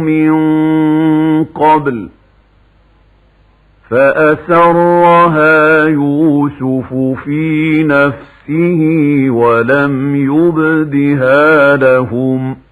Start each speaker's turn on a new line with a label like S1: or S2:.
S1: من قبل فأسرها يوسف في نفسه ولم يبدها لهم